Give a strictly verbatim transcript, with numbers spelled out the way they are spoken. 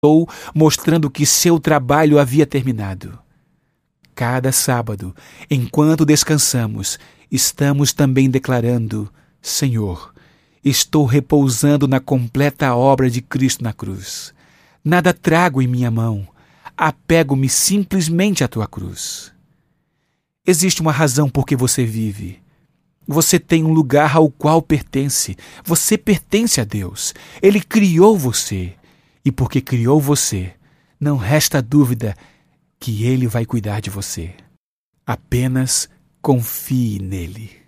Ou mostrando que seu trabalho havia terminado. Cada sábado, enquanto descansamos, estamos também declarando: Senhor, estou repousando na completa obra de Cristo na cruz. Nada trago em minha mão, apego-me simplesmente à tua cruz. Existe uma razão por que você vive. Você tem um lugar ao qual pertence. Você pertence a Deus. Ele criou você. E porque criou você, não resta dúvida que Ele vai cuidar de você. Apenas confie nele.